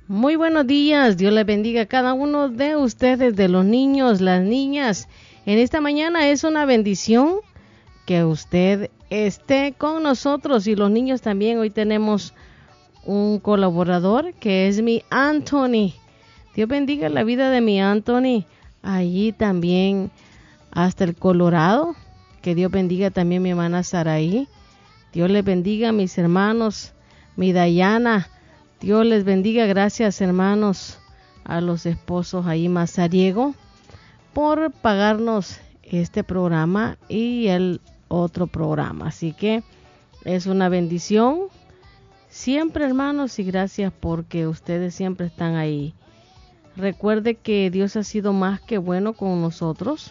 Muy buenos días, Dios les bendiga a cada uno de ustedes, de los niños, las niñas. En esta mañana es una bendición que usted esté con nosotros y los niños también. Hoy tenemos un colaborador que es mi Anthony. Dios bendiga la vida de mi Anthony, allí también hasta el Colorado. Que Dios bendiga también mi hermana Saraí. Dios les bendiga a mis hermanos, mi Dayana. Dios les bendiga, gracias hermanos, a los esposos ahí Mazariego por pagarnos este programa y el otro programa. Así que es una bendición siempre, hermanos, y gracias porque ustedes siempre están ahí. Recuerde que Dios ha sido más que bueno con nosotros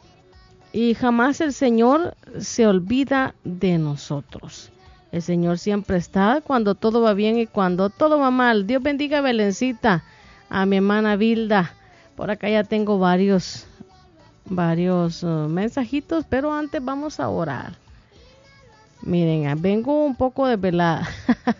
y jamás el Señor se olvida de nosotros. El Señor siempre está cuando todo va bien y cuando todo va mal. Dios bendiga a Belencita, a mi hermana Vilda. Por acá ya tengo varios mensajitos, pero antes vamos a orar. Miren, vengo un poco desvelada.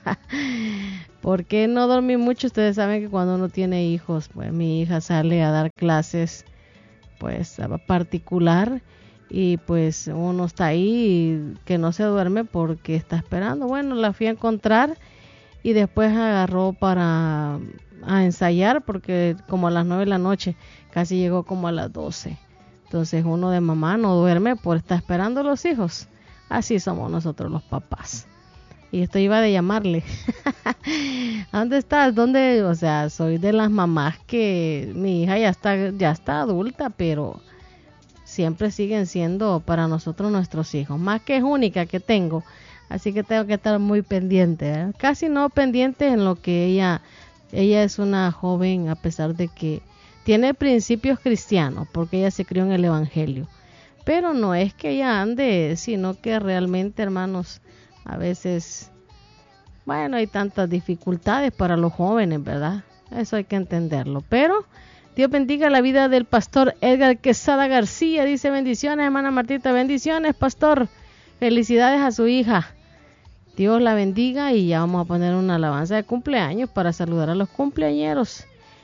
Porque no dormí mucho. Ustedes saben que cuando uno tiene hijos, pues mi hija sale a dar clases, pues particular. Y pues uno está ahí que no se duerme porque está esperando. Bueno, la fui a encontrar y después agarró a ensayar porque como a las 9 de la noche, casi llegó como a las 12. Entonces uno de mamá no duerme por estar esperando a los hijos. Así somos nosotros los papás. Y esto iba de llamarle. ¿Dónde estás? ¿Dónde? O sea, soy de las mamás que mi hija ya está adulta, pero siempre siguen siendo para nosotros nuestros hijos, más que es única que tengo, así que tengo que estar muy pendiente, ¿eh? Casi no pendiente en lo que ella es una joven, a pesar de que tiene principios cristianos, porque ella se crió en el Evangelio, pero no es que ella ande, sino que realmente, hermanos, a veces, bueno, hay tantas dificultades para los jóvenes, ¿verdad? Eso hay que entenderlo, pero Dios bendiga la vida del pastor Edgar Quesada García. Dice bendiciones, hermana Martita. Bendiciones, pastor. Felicidades a su hija. Dios la bendiga y ya vamos a poner una alabanza de cumpleaños para saludar a los cumpleañeros.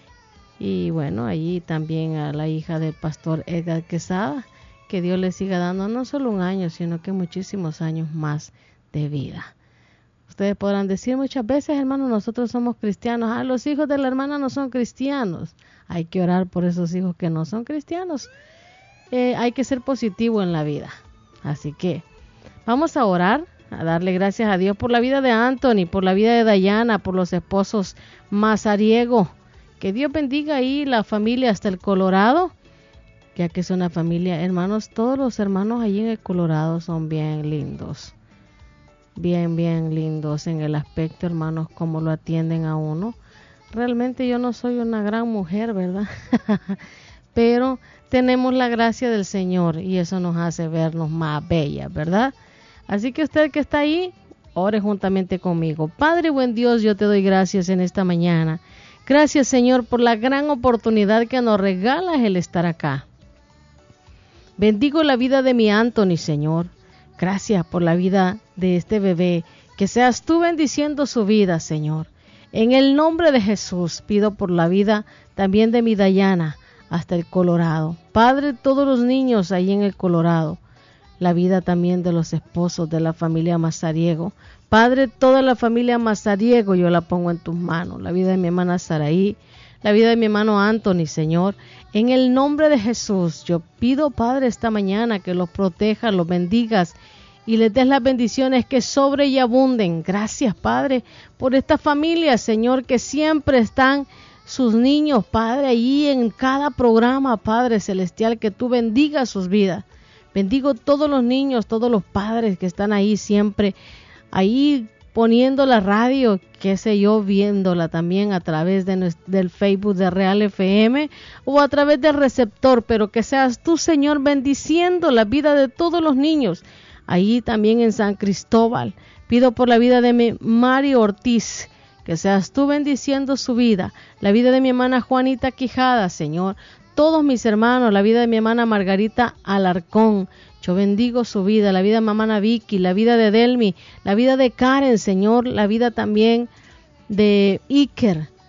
Y bueno, allí también a la hija del pastor Edgar Quesada. Que Dios le siga dando no solo un año, sino que muchísimos años más de vida. Ustedes podrán decir muchas veces, hermanos, nosotros somos cristianos. Los hijos de la hermana no son cristianos. Hay que orar por esos hijos que no son cristianos. Hay que ser positivo en la vida. Así que vamos a orar, a darle gracias a Dios por la vida de Anthony, por la vida de Dayana, por los esposos Mazariego. Que Dios bendiga ahí la familia hasta el Colorado, ya que es una familia, hermanos, todos los hermanos allí en el Colorado son bien lindos. Bien lindos en el aspecto, hermanos, como lo atienden a uno. Realmente yo no soy una gran mujer, ¿verdad? Pero tenemos la gracia del Señor y eso nos hace vernos más bellas, ¿verdad? Así que usted que está ahí, ore juntamente conmigo. Padre buen Dios, yo te doy gracias en esta mañana. Gracias, Señor, por la gran oportunidad que nos regalas el estar acá. Bendigo la vida de mi Anthony, Señor. Gracias por la vida de este bebé. Que seas tú bendiciendo su vida, Señor. En el nombre de Jesús pido por la vida también de mi Dayana hasta el Colorado. Padre, todos los niños ahí en el Colorado. La vida también de los esposos de la familia Mazariego. Padre, toda la familia Mazariego yo la pongo en tus manos. La vida de mi hermana Saraí, la vida de mi hermano Anthony, Señor. En el nombre de Jesús yo pido, Padre, esta mañana que los protejas, los bendigas y les des las bendiciones que sobre y abunden. Gracias, Padre, por esta familia, Señor, que siempre están sus niños, Padre, allí en cada programa, Padre Celestial, que tú bendigas sus vidas. Bendigo todos los niños, todos los padres que están ahí siempre, ahí poniendo la radio, qué sé yo, viéndola también a través del Facebook de Real FM o a través del receptor, pero que seas tú, Señor, bendiciendo la vida de todos los niños. Ahí también en San Cristóbal, pido por la vida de mi Mario Ortiz, que seas tú bendiciendo su vida, la vida de mi hermana Juanita Quijada, Señor, todos mis hermanos, la vida de mi hermana Margarita Alarcón, yo bendigo su vida, la vida de mi hermana Vicky, la vida de Delmi, la vida de Karen, Señor, la vida también de Iker,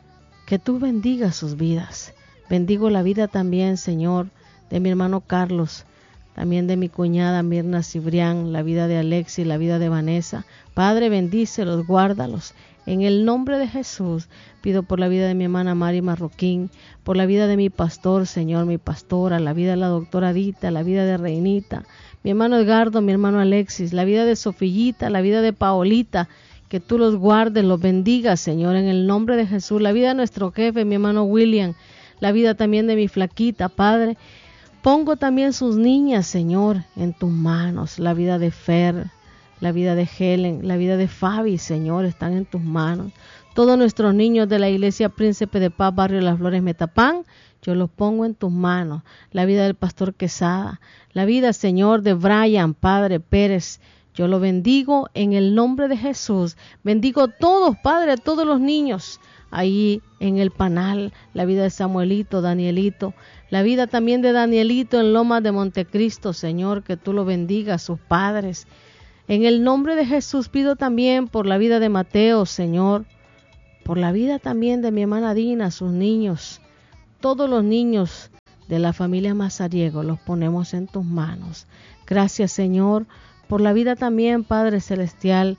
que tú bendigas sus vidas. Bendigo la vida también, Señor, de mi hermano Carlos, también de mi cuñada Mirna Cibrián, la vida de Alexis, la vida de Vanessa. Padre, bendícelos, guárdalos. En el nombre de Jesús, pido por la vida de mi hermana Mari Marroquín, por la vida de mi pastor, Señor, mi pastora, la vida de la doctora Dita, la vida de Reinita, mi hermano Edgardo, mi hermano Alexis, la vida de Sofillita, la vida de Paolita, que tú los guardes, los bendigas, Señor, en el nombre de Jesús. La vida de nuestro jefe, mi hermano William, la vida también de mi flaquita, Padre. Pongo también sus niñas, Señor, en tus manos, la vida de Fer, la vida de Helen, la vida de Fabi, Señor, están en tus manos. Todos nuestros niños de la Iglesia Príncipe de Paz, Barrio Las Flores, Metapán, yo los pongo en tus manos. La vida del pastor Quesada, la vida, Señor, de Brian, Padre Pérez, yo lo bendigo en el nombre de Jesús. Bendigo todos, Padre, a todos los niños ahí en el Panal, la vida de Samuelito, Danielito, la vida también de Danielito en Lomas de Montecristo, Señor, que tú lo bendigas, sus padres. En el nombre de Jesús pido también por la vida de Mateo, Señor, por la vida también de mi hermana Dina, sus niños, todos los niños de la familia Mazariego, los ponemos en tus manos. Gracias, Señor, por la vida también, Padre Celestial,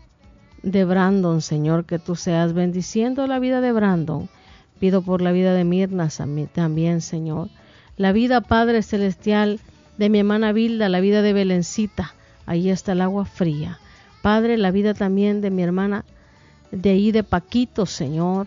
de Brandon, Señor, que tú seas bendiciendo la vida de Brandon. Pido por la vida de Mirna también, Señor. La vida, Padre Celestial, de mi hermana Vilda, la vida de Belencita. Ahí está el agua fría. Padre, la vida también de mi hermana de ahí de Paquito, Señor.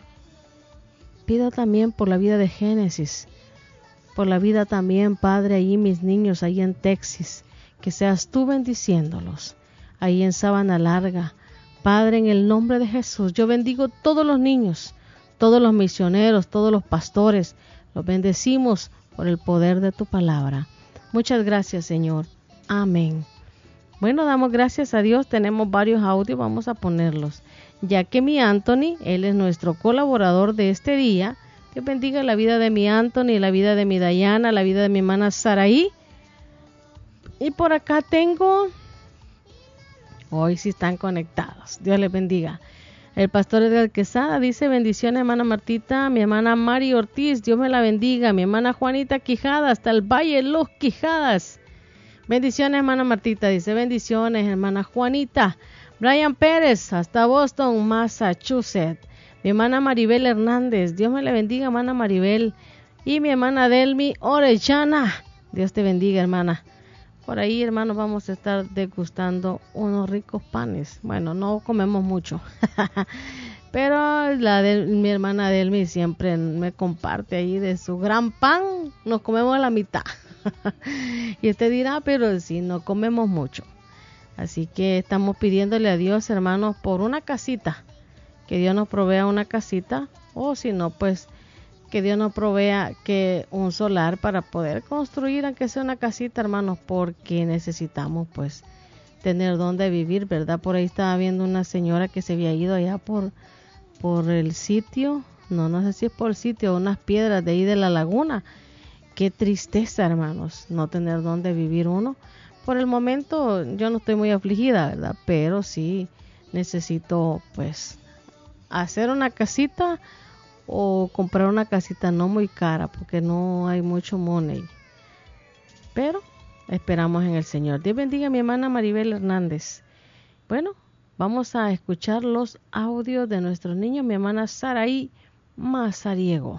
Pido también por la vida de Génesis. Por la vida también, Padre, ahí mis niños, ahí en Texas. Que seas tú bendiciéndolos. Ahí en Sabana Larga. Padre, en el nombre de Jesús, yo bendigo todos los niños, todos los misioneros, todos los pastores. Los bendecimos por el poder de tu palabra. Muchas gracias, Señor. Amén. Bueno, damos gracias a Dios, tenemos varios audios, vamos a ponerlos. Ya que mi Anthony, él es nuestro colaborador de este día, Dios bendiga la vida de mi Anthony, la vida de mi Dayana, la vida de mi hermana Saraí. Y por acá tengo, hoy sí están conectados, Dios les bendiga. El pastor Edgar Quesada dice, bendiciones hermana Martita, mi hermana Mari Ortiz, Dios me la bendiga, mi hermana Juanita Quijada, hasta el Valle Los Quijadas. Bendiciones, hermana Martita, dice, bendiciones, hermana Juanita. Brian Pérez, hasta Boston, Massachusetts. Mi hermana Maribel Hernández, Dios me la bendiga, hermana Maribel. Y mi hermana Delmi Orellana, Dios te bendiga, hermana. Por ahí, hermanos, vamos a estar degustando unos ricos panes. Bueno, no comemos mucho, pero mi hermana Delmi siempre me comparte ahí de su gran pan, nos comemos la mitad. Y usted dirá, pero si no comemos mucho. Así que estamos pidiéndole a Dios, hermanos, por una casita, que Dios nos provea una casita, o si no, pues que Dios nos provea que un solar para poder construir, aunque sea una casita, hermanos, porque necesitamos pues tener donde vivir, ¿verdad? Por ahí estaba viendo una señora que se había ido allá por el sitio, no sé si es por el sitio, unas piedras de ahí de la laguna. Qué tristeza, hermanos, no tener donde vivir uno. Por el momento yo no estoy muy afligida, ¿verdad? Pero sí necesito pues hacer una casita o comprar una casita no muy cara porque no hay mucho money. Pero esperamos en el Señor. Dios bendiga a mi hermana Maribel Hernández. Bueno, vamos a escuchar los audios de nuestros niños. Mi hermana Saraí Mazariego.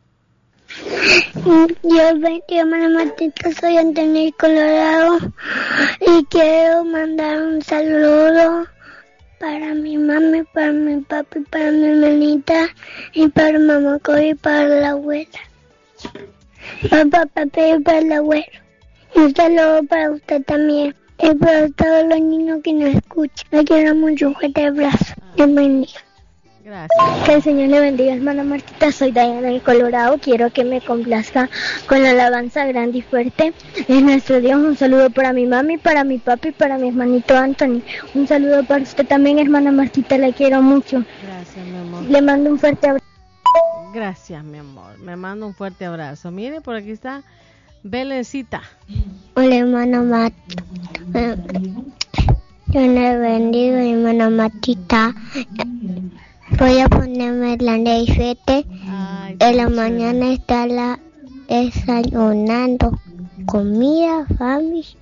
Yo hermana Martita, soy Antonio Colorado y quiero mandar un saludo para mi mami, para mi papi, para mi hermanita y para mamá y para la abuela. Para papi y para el abuelo. Y un saludo para usted también y para todos los niños que nos escuchan. Le quiero mucho, un fuerte abrazo. Dios bendiga. Gracias. Que el Señor le bendiga, hermana Martita. Soy Diana de Colorado. Quiero que me complazca con la alabanza grande y fuerte de nuestro Dios. Un saludo para mi mami, para mi papi y para mi hermanito Anthony. Un saludo para usted también, hermana Martita. Le quiero mucho. Gracias, mi amor. Le mando un fuerte abrazo. Gracias, mi amor. Me mando un fuerte abrazo. Mire, por aquí está Belencita. Hola, hermana Martita. Dios le bendiga, hermana Martita. Voy a ponerme la ley 7 En la mañana está desayunando comida, sandwich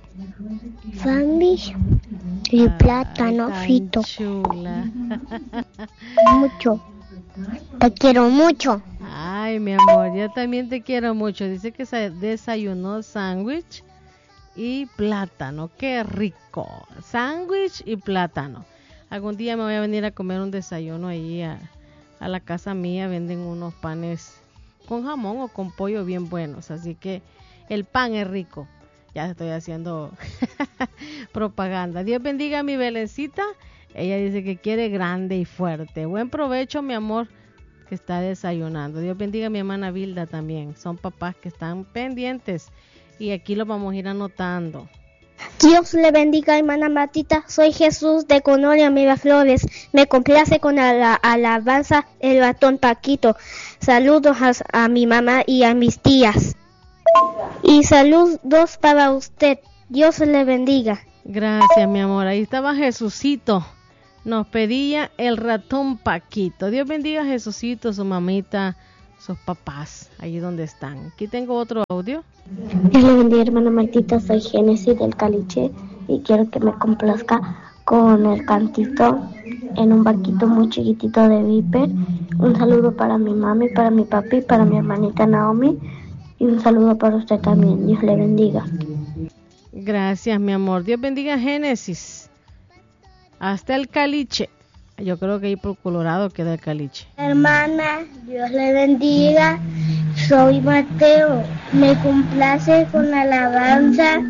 y plátano frito. Chula. Mucho. Te quiero mucho. Ay, mi amor, yo también te quiero mucho. Dice que se desayunó sándwich y plátano. Qué rico. Sándwich y plátano. Algún día me voy a venir a comer un desayuno allí a la casa mía. Venden unos panes con jamón o con pollo bien buenos. Así que el pan es rico. Ya estoy haciendo propaganda. Dios bendiga a mi Belencita. Ella dice que quiere grande y fuerte. Buen provecho, mi amor, que está desayunando. Dios bendiga a mi hermana Vilda también. Son papás que están pendientes y aquí lo vamos a ir anotando. Dios le bendiga, hermana Martita. Soy Jesús de Conoria Miraflores. Me complace con la alabanza el ratón Paquito. Saludos a mi mamá y a mis tías. Y saludos para usted. Dios le bendiga. Gracias, mi amor. Ahí estaba Jesucito. Nos pedía el ratón Paquito. Dios bendiga a Jesucito, su mamita, sus papás, allí donde están. Aquí tengo otro audio. Dios le bendiga, hermana Martita. Soy Génesis del Caliche y quiero que me complazca con el cantito en un barquito muy chiquitito de Viper. Un saludo para mi mami, para mi papi, para mi hermanita Naomi y un saludo para usted también. Dios le bendiga. Gracias, mi amor. Dios bendiga a Génesis. Hasta el Caliche. Yo creo que ahí por Colorado queda el Caliche. Hermana, Dios le bendiga. Soy Mateo. Me complace con la alabanza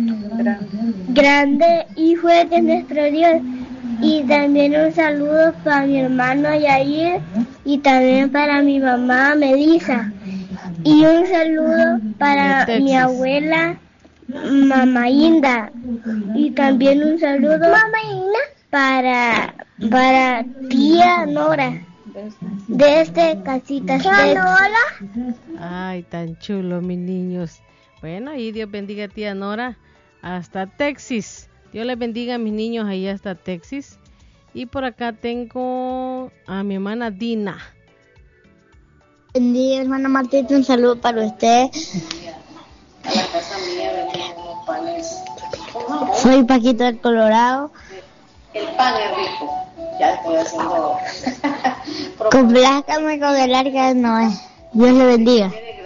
grande y fuerte nuestro Dios. Y también un saludo para mi hermano Yair y también para mi mamá Melissa. Y un saludo para mi abuela Mamá Inda. Y también un saludo para tía Nora desde Casitas Texas. Ay, tan chulo, mis niños. Bueno, y Dios bendiga a tía Nora hasta Texas. Dios les bendiga a mis niños ahí hasta Texas. Y por acá tengo a mi hermana Dina. Bendiga, hermana Martita, un saludo para usted. Soy Paquito del Colorado. El pan es rico. Ya estoy haciendo. Complázcame con el arca de Noé. Dios le bendiga. El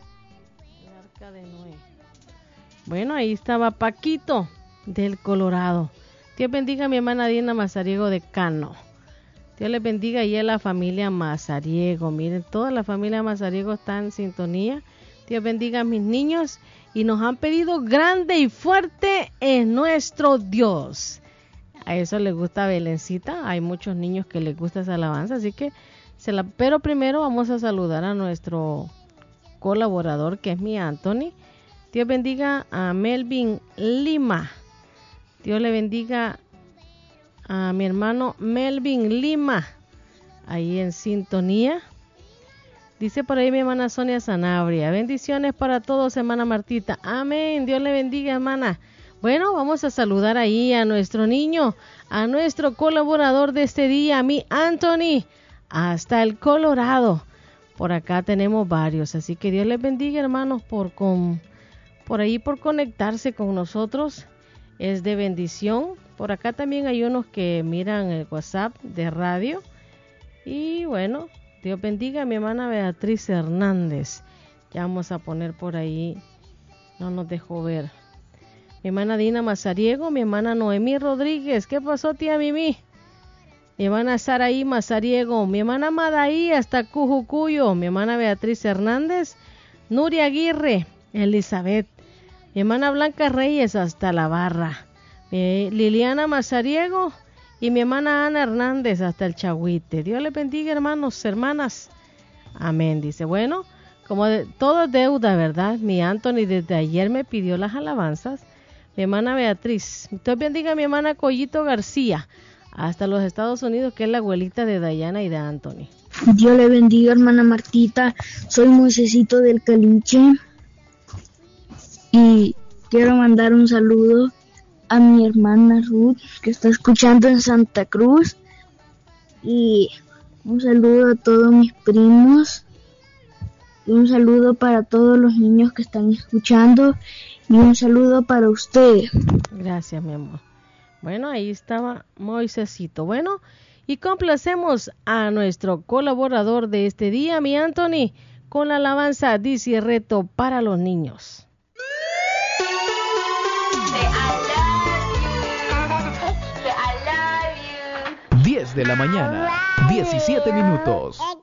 arca de Noé. Bueno, ahí estaba Paquito del Colorado. Dios bendiga a mi hermana Dina Mazariego de Cano. Dios les bendiga y a la familia Mazariego. Miren, toda la familia Mazariego está en sintonía. Dios bendiga a mis niños. Y nos han pedido grande y fuerte es nuestro Dios. A eso les gusta Belencita. Hay muchos niños que les gusta esa alabanza. Así que, pero primero vamos a saludar a nuestro colaborador, que es mi Anthony. Dios bendiga a Melvin Lima. Dios le bendiga a mi hermano Melvin Lima, ahí en sintonía. Dice por ahí mi hermana Sonia Sanabria. Bendiciones para todos, hermana Martita. Amén. Dios le bendiga, hermana. Bueno, vamos a saludar ahí a nuestro niño, a nuestro colaborador de este día, a mi Anthony, hasta el Colorado. Por acá tenemos varios, así que Dios les bendiga, hermanos, por ahí por conectarse con nosotros. Es de bendición. Por acá también hay unos que miran el WhatsApp de radio. Y bueno, Dios bendiga a mi hermana Beatriz Hernández. Ya vamos a poner por ahí. No nos dejó ver. Mi hermana Dina Mazariego, mi hermana Noemí Rodríguez. ¿Qué pasó, tía Mimi? Mi hermana Saraí Mazariego, mi hermana Madaí hasta Cujucuyo, mi hermana Beatriz Hernández, Nuria Aguirre, Elizabeth, mi hermana Blanca Reyes hasta La Barra, Liliana Mazariego y mi hermana Ana Hernández hasta el Chahuite. Dios les bendiga, hermanos, hermanas. Amén. Dice, bueno, como todo es deuda, ¿verdad? Mi Anthony desde ayer me pidió las alabanzas. Mi hermana Beatriz. Dios bendiga a mi hermana Collito García hasta los Estados Unidos, que es la abuelita de Dayana y de Anthony. Dios le bendiga, hermana Martita. Soy Moisésito del Caliche y quiero mandar un saludo a mi hermana Ruth, que está escuchando en Santa Cruz, y un saludo a todos mis primos y un saludo para todos los niños que están escuchando y un saludo para usted. Gracias, mi amor. Bueno, ahí estaba Moisésito. Bueno, y complacemos a nuestro colaborador de este día, mi Anthony, con la alabanza Dice Reto para los niños. 10 de la mañana, 17 minutos.